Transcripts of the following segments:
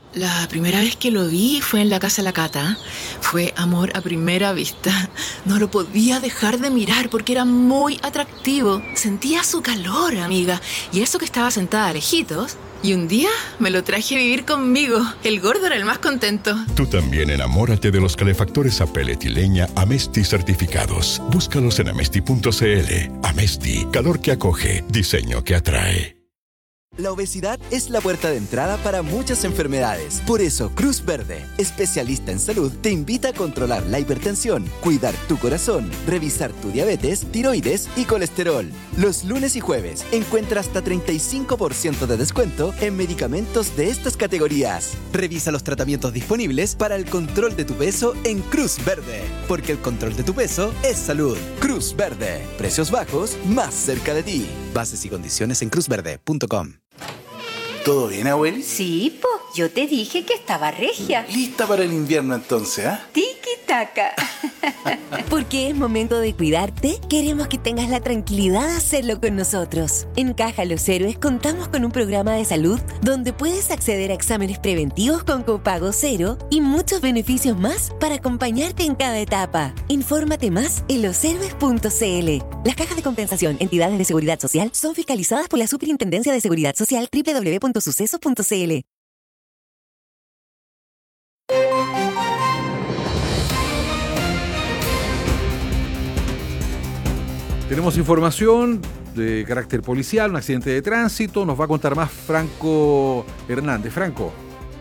La primera vez que lo vi fue en la casa de la Cata. Fue amor a primera vista. No lo podía dejar de mirar porque era muy atractivo. Sentía su calor, amiga. Y eso que estaba sentada a lejitos. Y un día me lo traje a vivir conmigo. El gordo era el más contento. Tú también enamórate de los calefactores a pellet y leña Amesti certificados. Búscalos en amesti.cl. Amesti, calor que acoge, diseño que atrae. La obesidad es la puerta de entrada para muchas enfermedades. Por eso, Cruz Verde, especialista en salud, te invita a controlar la hipertensión, cuidar tu corazón, revisar tu diabetes, tiroides y colesterol. Los lunes y jueves encuentra hasta 35% de descuento en medicamentos de estas categorías. Revisa los tratamientos disponibles para el control de tu peso en Cruz Verde, porque el control de tu peso es salud. Cruz Verde, precios bajos más cerca de ti. Bases y condiciones en cruzverde.com. ¿Todo bien, abueli? Sí, po. Yo te dije que estaba regia. ¿Lista para el invierno entonces, ah? Tiki-taka. Porque es momento de cuidarte, queremos que tengas la tranquilidad de hacerlo con nosotros. En Caja Los Héroes contamos con un programa de salud donde puedes acceder a exámenes preventivos con copago cero y muchos beneficios más para acompañarte en cada etapa. Infórmate más en loshéroes.cl. Las cajas de compensación, entidades de seguridad social, son fiscalizadas por la Superintendencia de Seguridad Social www.sucesos.cl. Tenemos información de carácter policial, un accidente de tránsito. Nos va a contar más Franco Hernández. Franco.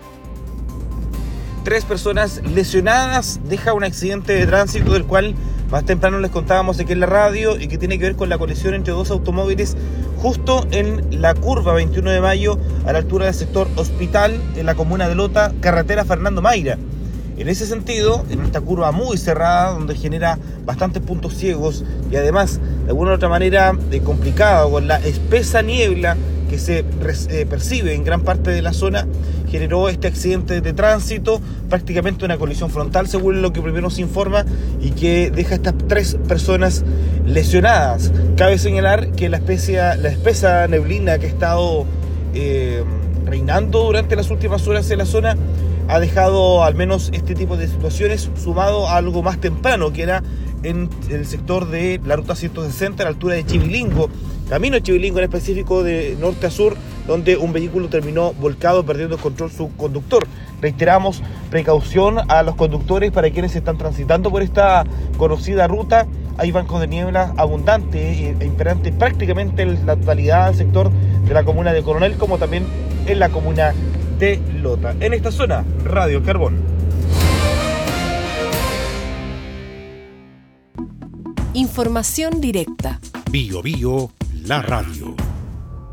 3 personas lesionadas deja un accidente de tránsito del cual más temprano les contábamos aquí en la radio y que tiene que ver con la colisión entre 2 automóviles justo en la curva 21 de mayo a la altura del sector Hospital en la comuna de Lota, carretera Fernando Mayra. En ese sentido, en esta curva muy cerrada, donde genera bastantes puntos ciegos y además, de alguna u otra manera, complicada, con la espesa niebla que se percibe en gran parte de la zona, generó este accidente de tránsito, prácticamente una colisión frontal, según lo que primero se informa, y que deja a estas 3 personas lesionadas. Cabe señalar que la espesa neblina que ha estado reinando durante las últimas horas en la zona ha dejado al menos este tipo de situaciones, sumado a algo más temprano, que era en el sector de la ruta 160, a la altura de Chivilingo, camino de Chivilingo en específico, de norte a sur, donde un vehículo terminó volcado, perdiendo el control su conductor. Reiteramos, precaución a los conductores para quienes están transitando por esta conocida ruta. Hay bancos de niebla abundantes e imperantes prácticamente en la totalidad del sector de la comuna de Coronel, como también en la comuna de Lota. En esta zona, Radio Carbón. Información directa. Bio Bio, la radio.